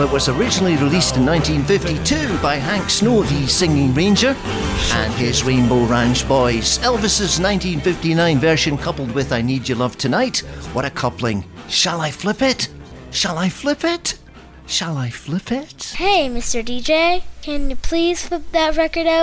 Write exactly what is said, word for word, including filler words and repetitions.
It was originally released in nineteen fifty-two by Hank Snow, the Singing Ranger, and his Rainbow Ranch Boys. Elvis's nineteen fifty-nine version coupled with I Need Your Love Tonight. What a coupling. Shall I flip it? Shall I flip it? Shall I flip it? Hey, Mister D J, can you please flip that record out?